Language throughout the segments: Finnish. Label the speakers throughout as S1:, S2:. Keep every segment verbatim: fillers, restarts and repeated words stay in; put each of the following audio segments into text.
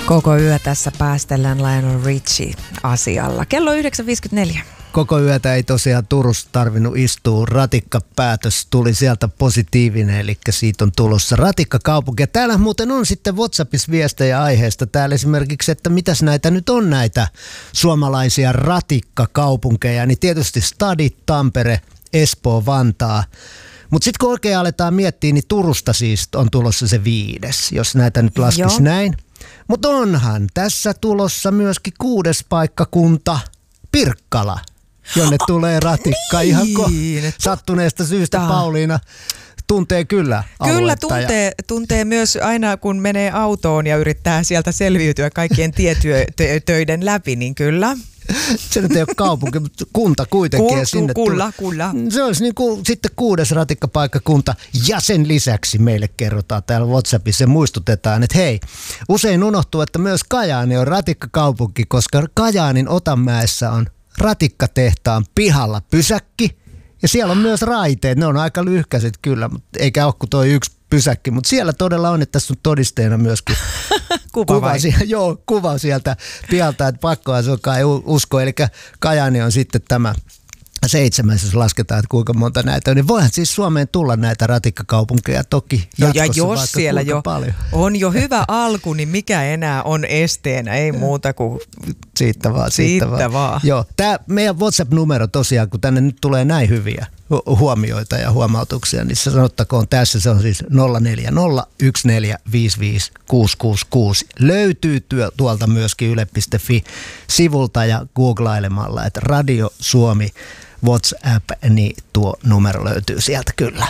S1: Koko yö tässä päästellään Lionel Richie asialla. Kello yhdeksän viisikymmentäneljä.
S2: Koko yötä ei tosiaan Turussa tarvinnut istua. Ratikkapäätös tuli sieltä positiivinen, eli siitä on tulossa ratikkakaupunki. Ja täällä muuten on sitten WhatsAppissa viestejä aiheesta. Täällä esimerkiksi, että mitäs näitä nyt on näitä suomalaisia ratikkakaupunkeja. Niin tietysti Stadit, Tampere, Espoo, Vantaa. Mutta sitten kun oikein aletaan miettiä, niin Turusta siis on tulossa se viides, jos näitä nyt laskisi näin. Mutta onhan tässä tulossa myöskin kuudes paikkakunta, Pirkkala, jonne oh, tulee ratikka niin, ihan ko- sattuneesta syystä. Pauliina tuntee kyllä aluetta.
S1: Kyllä tuntee, tuntee myös aina, kun menee autoon ja yrittää sieltä selviytyä kaikkien tietöiden läpi, niin kyllä.
S2: Se nyt ei ole kaupunki, mutta kunta kuitenkin.
S1: Kul,
S2: ja sinne
S1: kulla, kulla.
S2: Se olisi niin kuin sitten kuudes ratikkapaikkakunta. Ja sen lisäksi meille kerrotaan täällä WhatsAppissa ja muistutetaan, että hei, usein unohtuu, että myös Kajaani on ratikkakaupunki, koska Kajaanin Otanmäessä on ratikkatehtaan pihalla pysäkki. Ja siellä on myös raiteet, ne on aika lyhkäiset kyllä, mutta eikä ole kuin toi yksi pysäkki, mutta siellä todella on, että tässä on todisteena myöskin
S1: kuva,
S2: kuva, joo, kuva sieltä pialta, että pakkoa se onkaan ei usko. Eli Kajaani on sitten tämä seitsemäs, jos lasketaan, että kuinka monta näitä on. Niin voihan siis Suomeen tulla näitä ratikkakaupunkeja toki jatkossa,
S1: ja jos
S2: vaikka
S1: siellä jo
S2: paljon.
S1: On jo hyvä alku, niin mikä enää on esteenä, ei muuta kuin
S2: siitä vaan. Siitä,
S1: siitä vaan. vaan.
S2: Joo, tämä meidän WhatsApp-numero tosiaan, kun tänne nyt tulee näin hyviä huomioita ja huomautuksia, niin se sanottakoon tässä, se on siis nolla neljä nolla yksi neljä viisi viisi kuusi kuusi kuusi. Löytyy työ, tuolta myöskin yle piste fi-sivulta ja googlailemalla, että Radio Suomi WhatsApp, niin tuo numero löytyy sieltä kyllä.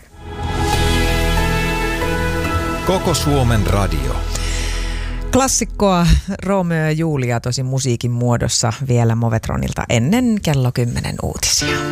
S3: Koko Suomen radio.
S1: Klassikkoa Romeo ja Julia tosi musiikin muodossa vielä Movetronilta ennen kello kymmenen uutisia.